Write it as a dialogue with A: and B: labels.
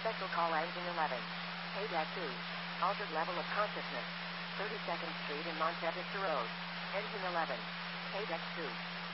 A: Special call engine 11. Paydeck 2. Altered level of consciousness. 32nd Street in Montevista Road. Engine 11. Paydeck 2.